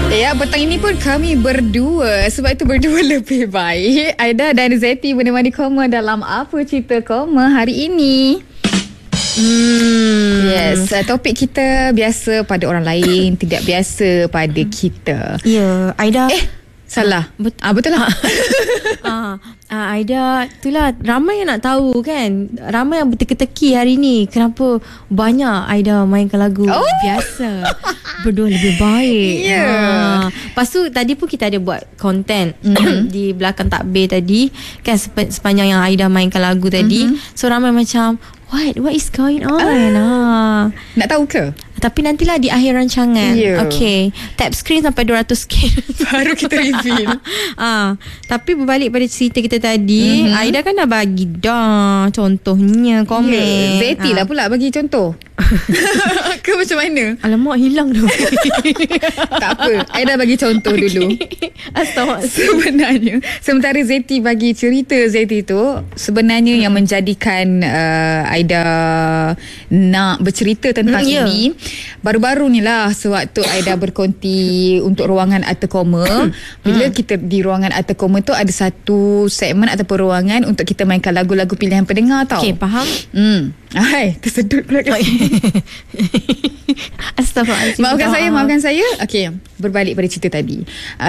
Ya, petang ini pun kami berdua. Sebab itu berdua lebih baik. Aida dan Zeti menemani Koma dalam Apa Cerita Koma hari ini. Yes, topik kita biasa pada orang lain, tidak biasa pada kita. Ya, Aida. Salah. Betul lah. Aida, itulah ramai yang nak tahu kan. Ramai yang berteka-teki hari ni. Kenapa banyak Aida mainkan lagu biasa. Berdua lebih baik. Lepas tu tadi pun kita ada buat konten di belakang takbir tadi kan, sepanjang yang Aida mainkan lagu tadi. So ramai macam What is going on? Nak tahu ke? Tapi nantilah di akhir rancangan. Okay, tap screen sampai 200k baru kita reveal. Tapi berbalik pada cerita kita tadi, Aida kan dah bagi dah contohnya komen. Zeti lah pula bagi contoh. Ke macam mana? Alamak, hilang dah. Tak apa, Aida bagi contoh dulu. Sebenarnya sementara Zeti bagi cerita Zeti tu, sebenarnya yang menjadikan Aida nak bercerita tentang ini, baru-baru ni lah sewaktu Aida berkonti untuk ruangan Arta Koma. Bila kita di ruangan Arta Koma tu ada satu segmen ataupun ruangan untuk kita mainkan lagu-lagu pilihan pendengar tau. Okay, faham. Hai, tersedut pula kan. Astaghfirullahaladzim. Maafkan saya. Okey, berbalik pada cerita tadi.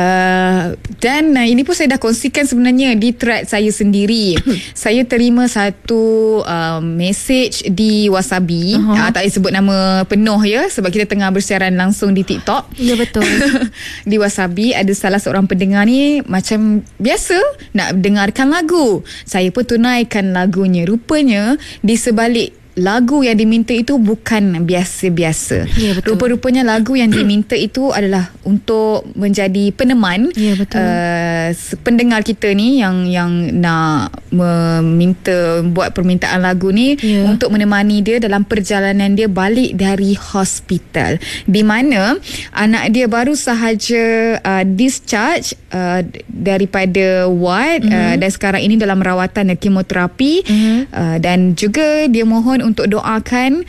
Dan ini pun saya dah kongsikan sebenarnya di thread saya sendiri. Saya terima satu message di Wasabi. Tak payah sebut nama penuh ya, sebab kita tengah bersiaran langsung di TikTok. Ya, betul. Di Wasabi ada salah seorang pendengar ni macam biasa nak dengarkan lagu. Saya pun tunaikan lagunya. Rupanya di sebalik lagu yang diminta itu bukan biasa-biasa. Ya, betul. Rupa-rupanya lagu yang diminta itu adalah untuk menjadi peneman. Ya, betul. Pendengar kita ni yang nak meminta, buat permintaan lagu ni untuk menemani dia dalam perjalanan dia balik dari hospital, di mana anak dia baru sahaja discharge daripada ward dan sekarang ini dalam rawatan kemoterapi. Dan juga dia mohon untuk doakan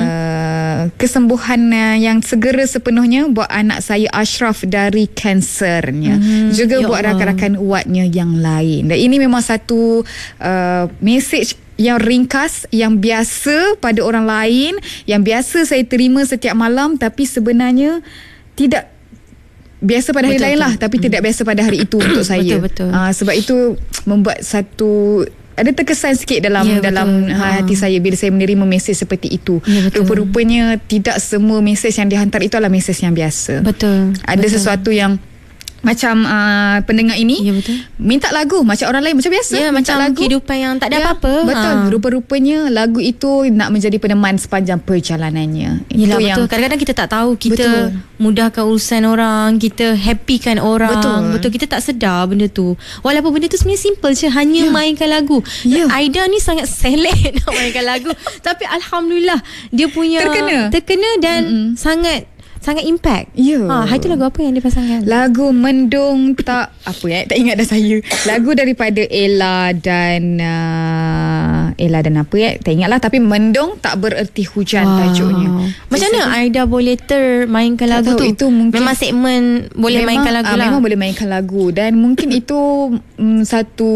kesembuhan yang segera sepenuhnya buat anak saya Ashraf dari kansernya. Juga buat rakan-rakan wardnya yang lain. Dan ini memang satu message yang ringkas, yang biasa pada orang lain, yang biasa saya terima setiap malam, tapi sebenarnya tidak biasa pada hari lain lah, tapi tidak biasa pada hari itu untuk saya. Sebab itu membuat satu ada terkesan sikit dalam hati saya bila saya menerima mesej seperti itu. Rupa-rupanya tidak semua mesej yang dihantar itu adalah mesej yang biasa. Ada sesuatu yang macam pendengar ini minta lagu macam orang lain, macam biasa, macam lagu kehidupan yang tak ada apa-apa. Betul. Rupa-rupanya lagu itu nak menjadi peneman sepanjang perjalanannya. Yelah, itu betul. Kadang-kadang kita tak tahu, kita mudahkan urusan orang, kita happykan orang. Betul. Kita tak sedar benda tu. Walaupun benda tu sebenarnya simple je, hanya mainkan lagu. Aida ni sangat selek nak mainkan lagu. Tapi Alhamdulillah dia punya terkena dan sangat impact. Itu lagu apa yang dia pasangkan? Lagu Mendung tak tak ingat dah saya. Lagu daripada Ella dan apa tak ingat lah, tapi Mendung tak bererti hujan tajuknya. Macam mana Aida boleh mainkan lagu tu? Itu mungkin memang segmen boleh mainkan lagu lah. Memang boleh mainkan lagu, dan mungkin itu satu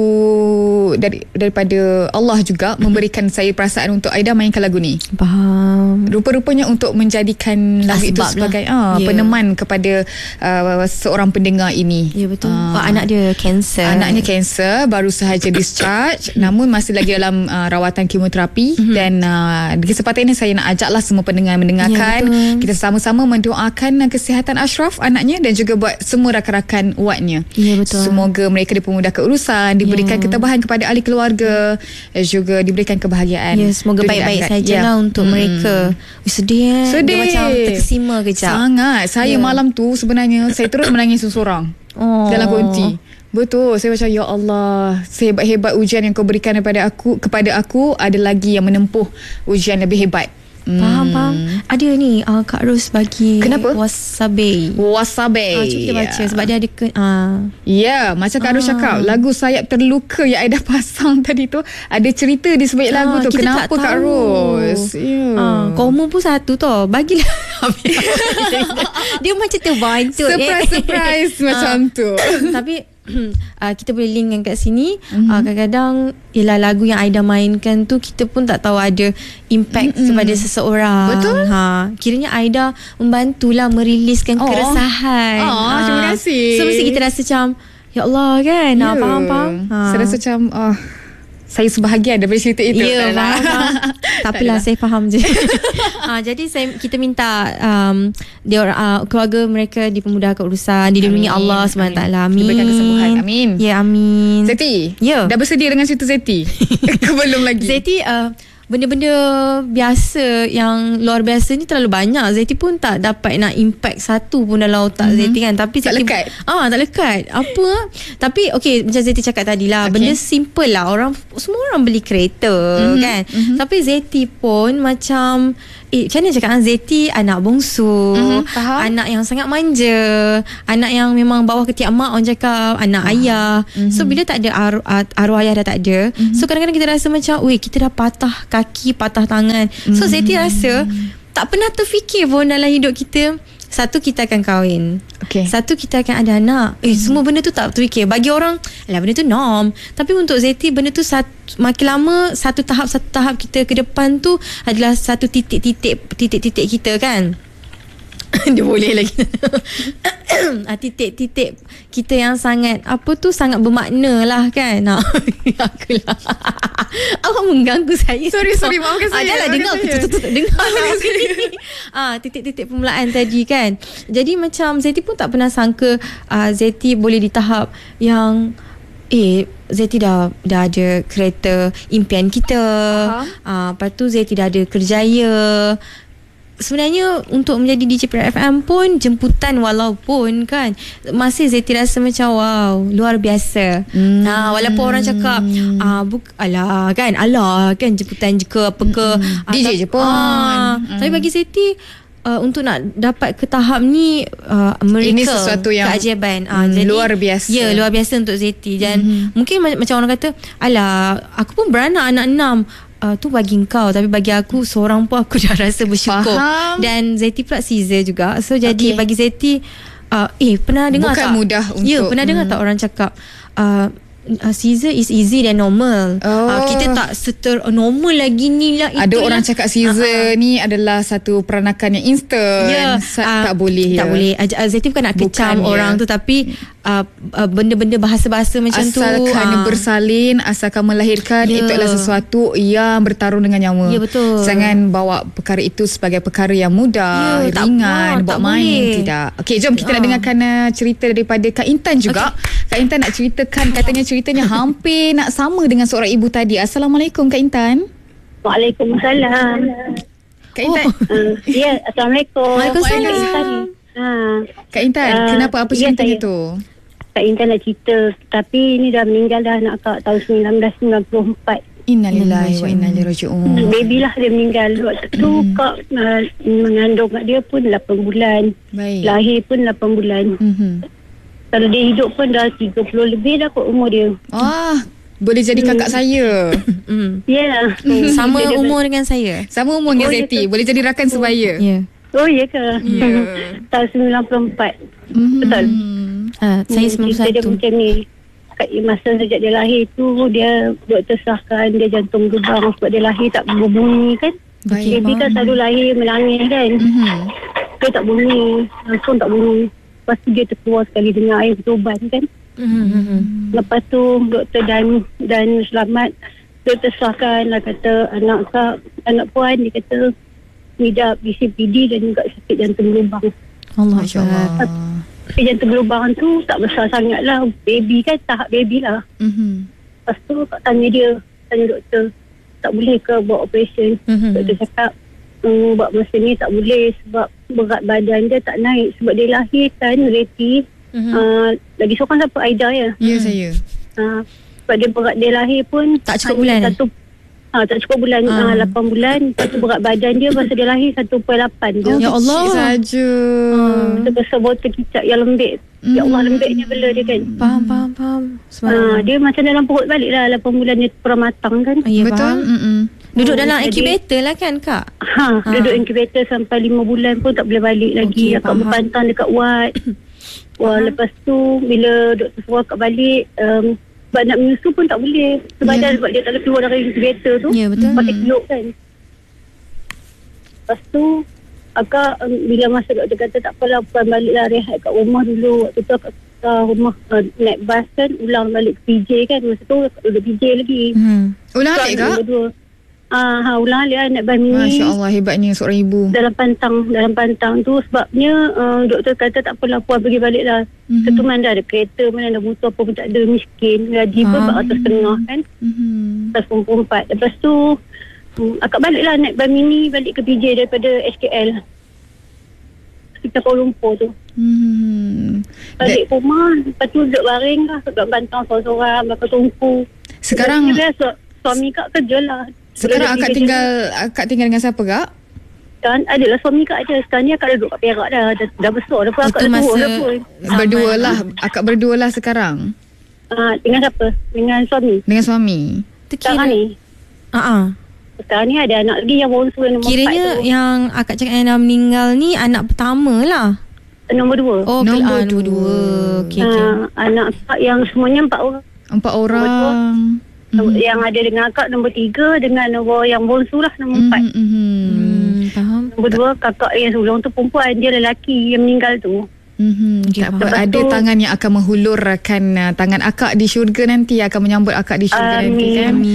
daripada Allah juga memberikan saya perasaan untuk Aida mainkan lagu ni. Faham. Rupa-rupanya untuk menjadikan lagu itu sebagai peneman kepada seorang pendengar ini. Ya, betul. Anak dia kanser. Anaknya kanser, baru sahaja discharge, namun masih lagi dalam rawatan kemoterapi. Dan di kesempatan ini saya nak ajaklah semua pendengar mendengarkan. Kita sama-sama mendoakan kesihatan Ashraf, anaknya, dan juga buat semua rakan-rakan wardnya. Ya, betul. Semoga mereka dipermudahkan urusan, diberikan ketabahan kepada ahli keluarga, juga diberikan kebahagiaan. Semoga baik-baik sajalah untuk mereka. Sedih. Dia macam terkesima kejap. Sangat. Saya malam tu sebenarnya saya terus menangis seorang dalam konti. Betul. Saya macam, ya Allah, sehebat-hebat ujian yang kau berikan kepada aku, ada lagi yang menempuh ujian lebih hebat. Faham. Ada ni Kak Ros bagi Kenapa? wasabi. Wasabi. Cuba kita baca sebab dia ada Ya, macam Kak Ros cakap, lagu Sayap Terluka yang Aida pasang tadi tu, ada cerita di sebalik lagu tu. kita Kenapa tak Kak tahu. Ros? Koma pun satu tau. Bagilah. Dia macam terbantut. Surprise macam tu. Tapi kita boleh linkkan kat sini. Kadang-kadang ialah lagu yang Aida mainkan tu, kita pun tak tahu ada impact kepada seseorang. Betul. Kiranya Aida membantulah meriliskan keresahan. Terima kasih. So mesti kita rasa macam ya Allah kan. Faham. Saya rasa macam saya sebahagian daripada cerita itu. Ya, faham. Tak apalah, saya faham je. Jadi kita minta keluarga mereka dipermudahkan urusan, dilindungi Allah SWT. Amin. Diberikan kesembuhan. Amin. Ya, amin. Zeti, Ya. dah bersedia dengan cerita Zeti? Belum lagi. Zeti, benda-benda biasa yang luar biasa ni terlalu banyak. Zeti pun tak dapat nak impact satu pun dalam otak Zeti kan. Tapi tak Zeti, lekat. Tak lekat. Apa? Tapi macam Zeti cakap tadi lah, benda simple lah. Semua orang beli kereta kan. Tapi Zeti pun macam macam mana cakap, Zeti anak bongsu, anak yang sangat manja, anak yang memang bawah ketiak mak, orang cakap anak ayah. So bila tak ada arwah ayah dah tak ada, so kadang-kadang kita rasa macam kita dah patah kaki, patah tangan. So Zeti rasa tak pernah terfikir pun dalam hidup kita, satu kita akan kahwin, satu kita akan ada anak. Semua benda tu tak terfikir. Bagi orang benda tu norm, tapi untuk Zeti benda tu makin lama satu tahap kita ke depan tu adalah satu titik-titik kita kan. Dia boleh lagi. Titik-titik kita yang sangat sangat bermakna lah kan. Akulah. Awak mengganggu saya. Sorry maafkan saya. Adalah dengar titik-titik permulaan tadi kan. Jadi macam Zeti pun tak pernah sangka Zeti boleh di tahap yang Zeti dah ada kereta impian kita. Lepas tu Zeti dah ada kerjaya. Sebenarnya untuk menjadi DJ Prime FM pun jemputan, walaupun kan masih Zeti rasa macam wow, luar biasa. Walaupun orang cakap alah kan jemputan je ke apa ke, DJ je pun. Tapi bagi Zeti untuk nak dapat ke tahap ni miracle, ini sesuatu yang keajaiban. Jadi, luar biasa. Ya, luar biasa untuk Zeti. Dan mungkin macam orang kata, alah aku pun beranak, anak 6. Tu bagi kau, tapi bagi aku seorang pun aku dah rasa bersyukur. Faham. Dan Zeti pula Caesar juga. So jadi bagi Zeti pernah dengar bukan tak? mudah untuk pernah dengar tak orang cakap Caesar is easy than normal. Kita tak normal lagi ni lah. Ada orang cakap Caesar ni adalah satu peranakan yang instant. Tak boleh. Tak boleh. Zeti bukan nak kecam orang tu, tapi benda-benda bahasa-bahasa macam asalkan bersalin, asalkan melahirkan, itu adalah sesuatu yang bertarung dengan nyawa. Ya, betul. Jangan bawa perkara itu sebagai perkara yang mudah, ringan, buat main. Tidak. Okey, jom kita nak dengarkan cerita daripada Kak Intan juga. Kak Intan nak ceritakan, katanya ceritanya hampir nak sama dengan seorang ibu tadi. Assalamualaikum Kak Intan. Waalaikumsalam. Kak Intan. Ya, Assalamualaikum. Waalaikumsalam. Kak Intan, kenapa, apa ceritanya tu? Kak Intan nak cerita, tapi ni dah meninggal dah anak Kak tahun 1994. Innalillahi wa inna ilaihi raji'un. Baby lah dia meninggal. Waktu tu Kak mengandung kat dia pun 8 bulan. Baik. Lahir pun 8 bulan. Kalau dia hidup pun dah 30 lebih dah kot umur dia. Boleh jadi kakak saya. Ya. Sama umur dengan saya. Sama umur dengan Zeti. Boleh jadi rakan sebaya. Ya. Oh ya ke? Tahun 94. Betul. Saya Cerita dia 91. macam ni. Masa sejak dia lahir tu, dia doktor sahkan dia jantung gerbang sebab dia lahir tak berbunyi kan. Baik. Baby kan selalu lahir melangis kan. Dia tak bunyi, langsung tak bunyi. Lepas tu dia terkeluar sekali dengan air bertuban kan. Lepas tu doktor dan selamat, doktor sahkan lah, kata anak puan, dia kata ngidap CPD dan juga sakit jantung berlubang. Allah. Tapi jantung berlubang tu tak besar sangat lah. Baby kan, tahap baby lah. Lepas tu tanya doktor, tak boleh ke buat operation? Doktor cakap buat masa ni tak boleh sebab berat badan dia tak naik. Sebab dia lahirkan Reti. Lagi seorang siapa? Aida ya? Ya, saya. Sebab dia berat dia lahir pun tak cukup bulan. Tak cukup bulan, 8 bulan. Lepas tu berat badan dia masa dia lahir 1.8 je. Ya Allah. Kecil saja. Sebesar botol kicap yang lembik. Ya Allah, lembiknya bela dia kan. Faham. Dia macam dalam perut balik lah 8 bulan dia kurang matang kan. Ya, Betul. faham. Duduk dalam jadi- incubator lah kan Kak? Duduk incubator sampai 5 bulan pun tak boleh balik lagi. Okey, Akak faham. berpantang dekat ward. Lepas tu bila doktor suruh akak balik, sebab nak menyusu pun tak boleh. Sebab dia tak boleh keluar dari incubator tu. Ya, betul. Pakai tiup kan. Lepas tu akak bila masa doktor kata tak apalah, puan baliklah rehat kat rumah dulu. Waktu tu akak rumah naik bas kan, ulang balik ke PJ kan. Masa tu akak duduk PJ lagi. Ulang alik Kak? Ulang alik lah, naik bas mini. Masya Allah, hebatnya seorang ibu. Dalam pantang tu sebabnya doktor kata tak apalah, puan pergi balik lah. Satu mana ada kereta, mana ada motor apa pun tak ada, miskin, gaji pun 400 kan, 124. Lepas tu akak balik lah naik bas mini balik ke PJ daripada HKL sekitar Kuala Lumpur tu. Balik rumah, lepas tu duduk baring lah, duduk pantang seorang-seorang, bakal tungku. Sekarang suami kak kerja lah. Sekarang akak tinggal dengan siapa Kak? Kan adalah suami kak ada. Sekarang ni akak dah duduk kat Perak dah besar dah pun. Akak dah tua dah pun. Akak berdua lah sekarang. Dengan siapa? Dengan suami. Dengan suami. Sekarang ni. Sekarang ni ada anak lagi yang bongsu yang nombor 4 tu. Kiranya yang akak cakap yang dah meninggal ni anak pertama lah. Nombor 2. Oh, Nombor nombor 2. Okay. Anak akak yang semuanya 4 orang. 4 orang. Yang ada dengan akak nombor 3, dengan nombor yang bongsu lah nombor 4. Faham. Nombor 2 kakak yang sulung tu perempuan, dia lelaki yang meninggal tu. Tak apa. Ada tangan yang akan menghulurkan tangan akak di syurga nanti, akan menyambut akak di syurga nanti kan.